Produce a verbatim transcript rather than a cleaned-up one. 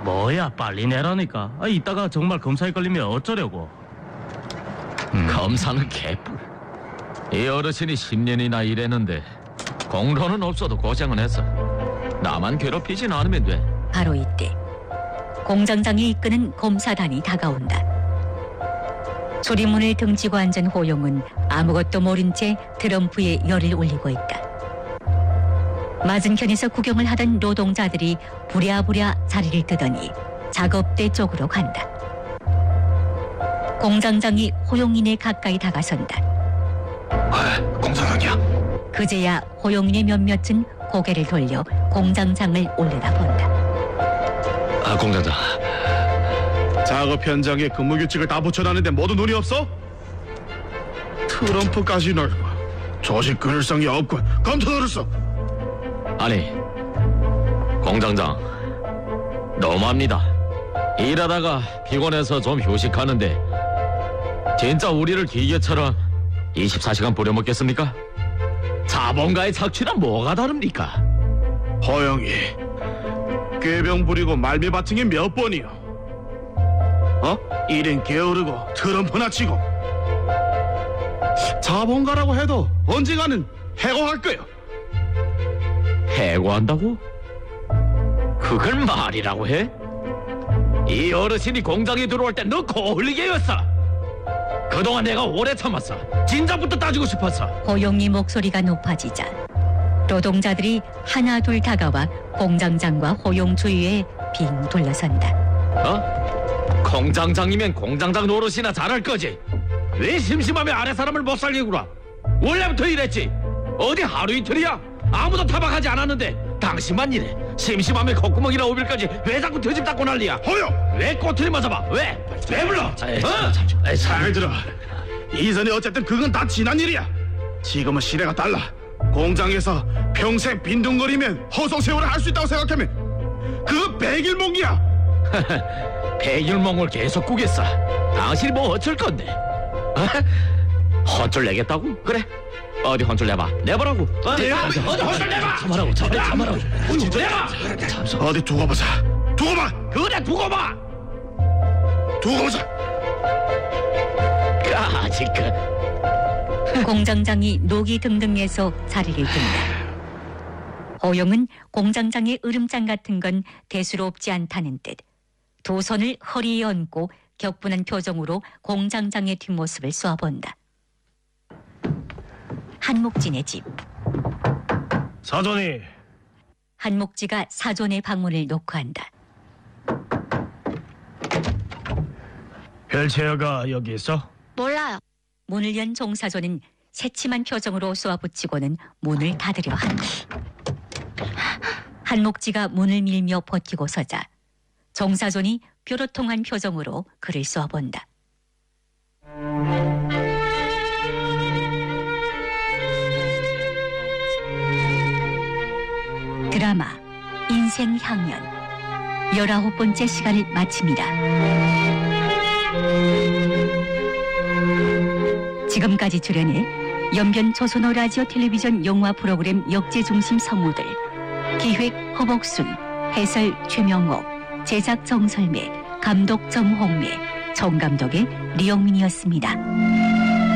뭐야, 빨리 내라니까. 아, 이따가 정말 검사에 걸리면 어쩌려고. 음. 검사는 개뿔. 이 어르신이 십 년이나 일했는데 공로는 없어도 고생은 했어. 나만 괴롭히진 않으면 돼. 바로 이때 공장장이 이끄는 검사단이 다가온다. 조리문을 등지고 앉은 호용은 아무것도 모른 채 트럼프에 열을 올리고 있다. 맞은편에서 구경을 하던 노동자들이 부랴부랴 자리를 뜨더니 작업대 쪽으로 간다. 공장장이 호용인에 가까이 다가선다. 아, 공장장이야. 그제야 호용인의 몇몇은 고개를 돌려 공장장을 올려다본다. 아, 공장장. 작업 현장에 근무 규칙을 다 붙여놨는데 모두 눈이 없어? 트럼프까지 널고 조직 근을성이 없고 검토 노렸어. 아니, 공장장, 너무합니다. 일하다가 피곤해서 좀 휴식하는데 진짜 우리를 기계처럼 이십사 시간 부려먹겠습니까? 자본가의 착취랑 뭐가 다릅니까? 허영이 꾀병 부리고 말미 바팅이 몇 번이요? 어? 일인 게으르고 트럼프나 치고 자본가라고 해도 언젠가는 해고할 거요. 해고한다고? 그걸 말이라고 해? 이 어르신이 공장에 들어올 때 너 코 흘리게 했어. 그동안 내가 오래 참았어. 진작부터 따지고 싶었어. 호용이 목소리가 높아지자 노동자들이 하나둘 다가와 공장장과 호용 주위에 빙 둘러선다. 어? 공장장이면 공장장 노릇이나 잘할 거지. 왜 심심하면 아래 사람을 못 살게 굴어? 원래부터 이랬지. 어디 하루 이틀이야? 아무도 타박하지 않았는데 당신만 이래. 심심하면 콧구멍이나 오빌까지 왜 자꾸 터집 닦고 난리야? 허영! 왜 꼬투리 맞아봐? 왜? 왜 불러? 에이, 어? 에이, 잘 들어. 이전에 어쨌든 그건 다 지난 일이야. 지금은 시대가 달라. 공장에서 평생 빈둥거리면 허송세월을 할 수 있다고 생각하면 그거 백일몽이야. 백일몽을 계속 꾸겠어. 당신이 뭐 어쩔 건데? 어? 혼쭐 내겠다고? 그래. 어디 혼쭐 내봐. 내보라고. 어? 내봐. 어디 혼쭐 내봐. 참아라고. 참, 참아라고. 내봐. 어디 두고 보자. 두고 봐. 그래 두고 봐. 두고 보자. 아직 그. 공장장이 녹이 등등해서 자리를 든다. 호용은 공장장의 으름장 같은 건 대수롭지 않다는 듯 두 손을 허리에 얹고 격분한 표정으로 공장장의 뒷모습을 쏘아본다. 한목진의 집. 사돈이. 한목지가 사존의 방문을 노크한다. 별채여가 여기 있어? 몰라요. 문을 연 종사존은 새침한 표정으로 쏘아붙이고는 문을 닫으려 한다. 한목지가 문을 밀며 버티고 서자 종사존이 뾰로통한 표정으로 그를 쏘아본다. 드라마 인생 향연 열아홉 번째 시간을 마칩니다. 지금까지 출연해 연변 조선어 라디오 텔레비전 영화 프로그램 역제중심 성우들 기획 허복순, 해설 최명옥, 제작 정설매, 감독 정홍매, 정감독의 리영민이었습니다.